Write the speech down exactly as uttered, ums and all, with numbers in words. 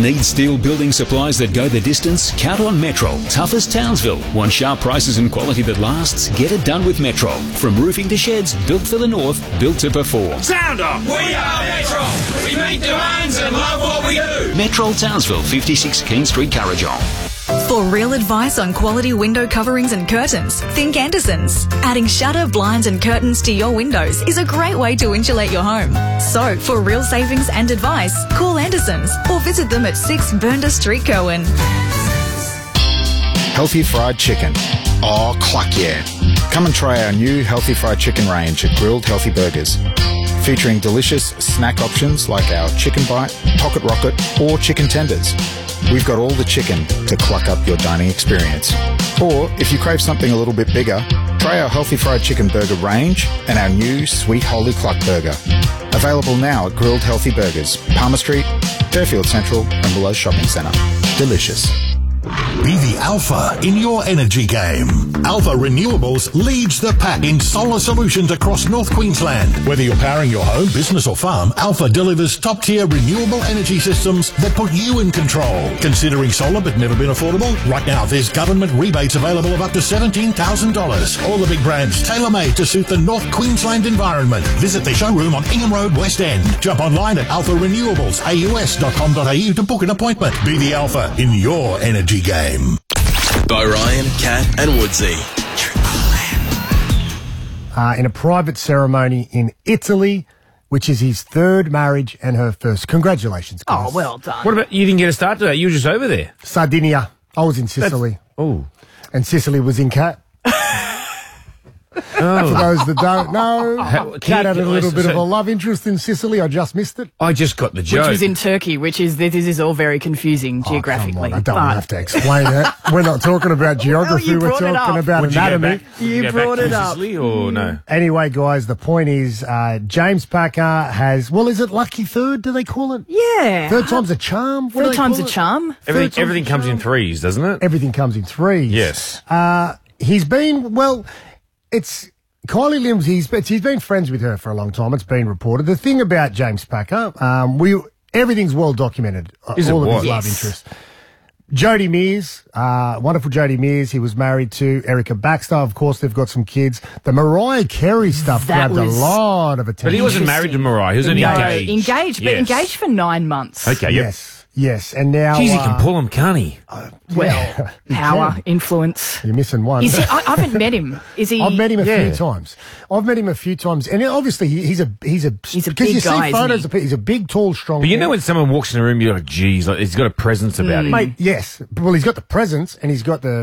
Need steel building supplies that go the distance? Count on Metrol. Tough as Townsville. Want sharp prices and quality that lasts? Get it done with Metrol. From roofing to sheds, built for the north, built to perform. Sound off! We are Metrol. We meet demands and love what we do. Metrol Townsville, fifty-six King Street, Currajong. For real advice on quality window coverings and curtains, think Andersons. Adding shutter, blinds and curtains to your windows is a great way to insulate your home. So, for real savings and advice, call Andersons or visit them at six Burnda Street, Cowan. Healthy fried chicken. Oh, cluck yeah. Come and try our new Healthy Fried Chicken range at Grilled Healthy Burgers. Featuring delicious snack options like our chicken bite, pocket rocket or chicken tenders. We've got all the chicken to cluck up your dining experience. Or, if you crave something a little bit bigger, try our Healthy Fried Chicken Burger range and our new Sweet Holy Cluck Burger. Available now at Grilled Healthy Burgers, Palmer Street, Fairfield Central and Willows Shopping Centre. Delicious. Be the alpha in your energy game. Alpha Renewables leads the pack in solar solutions across North Queensland. Whether you're powering your home, business or farm, Alpha delivers top-tier renewable energy systems that put you in control. Considering solar but never been affordable? Right now there's government rebates available of up to seventeen thousand dollars. All the big brands tailor-made to suit the North Queensland environment. Visit their showroom on Ingham Road, West End. Jump online at alpha renewables a u s dot com dot a u to book an appointment. Be the alpha in your energy game. By Ryan, Kat and Woodsy. Uh, in a private ceremony in Italy, which is his third marriage and her first. Congratulations, guys. Oh, well done. What about, you didn't get a start to that? You were just over there. Sardinia. I was in Sicily. Oh. And Sicily was in Cat. Oh. For those that don't know, How- Cat had a can you- little bit of a so- love interest in Sicily. I just missed it. I just got the joke. Which was in Turkey, which is, this is all very confusing geographically. Oh, come on, I don't but have to explain it. We're not talking about geography. you We're brought it talking up. about Would you go anatomy. back- would You go brought back it to up. Sicily or no? Anyway, guys, the point is, uh, James Packer has, well, is it lucky third, do they call it? Yeah. Third time's a charm? What do Third they time's call a it? charm. Everything, time's everything a comes in charm. threes, doesn't it? Everything comes in threes. Yes. Uh, he's been, well, it's, Kylie Limbs, he's, he's been friends with her for a long time. It's been reported. The thing about James Packer, um, we, everything's well documented. uh, Is it all of what? his love Yes. interests. Jodie Mears, uh, wonderful Jodie Mears. He was married to Erica Baxter. Of course, they've got some kids. The Mariah Carey stuff That grabbed was- a lot of attention. But he wasn't married to Mariah. He was only No, engaged. engaged, but Yes. engaged for nine months. Okay, yep. Yes, yes. And now, Jeez, he uh, can pull him, can't he? Well, He power, can. influence. You're missing one. Is he, I, I haven't met him. Is he? I've met him a Yeah. few times. I've met him a few times, and obviously he, he's a he's a He's a because big you guy, see isn't photos he? of him. He's a big, tall, strong. But you man. know when someone walks in a room, you're like, geez, like, he's got a presence about him. mate. Yes, well, he's got the presence and he's got the